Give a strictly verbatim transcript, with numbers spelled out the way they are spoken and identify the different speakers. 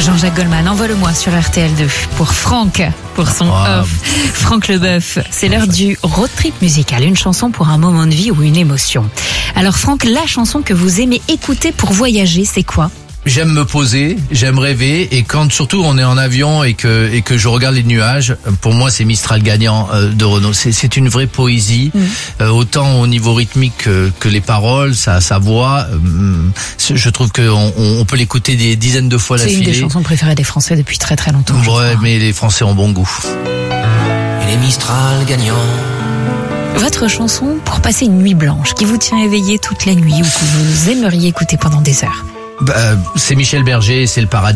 Speaker 1: Jean-Jacques Goldman, envoie-le-moi sur R T L deux pour Franck, pour son
Speaker 2: Ah.
Speaker 1: off. Franck Leboeuf, c'est l'heure du road trip musical, une chanson pour un moment de vie ou une émotion. Alors Franck, la chanson que vous aimez écouter pour voyager, c'est quoi ?
Speaker 2: J'aime me poser, j'aime rêver, et quand surtout on est en avion et que et que je regarde les nuages, pour moi c'est Mistral gagnant euh, de Renaud. C'est c'est une vraie poésie, mmh. euh, autant au niveau rythmique que, que les paroles, sa sa voix. Euh, je trouve que on, on peut l'écouter des dizaines de fois d'affilée.
Speaker 1: C'est une des chansons préférées des Français depuis très très longtemps.
Speaker 2: Ouais, mais les Français ont bon goût.
Speaker 3: Et les Mistral gagnants.
Speaker 1: Votre chanson pour passer une nuit blanche qui vous tient éveillé toute la nuit ou que vous aimeriez écouter pendant des heures.
Speaker 2: Bah, c'est Michel Berger, c'est le paradis.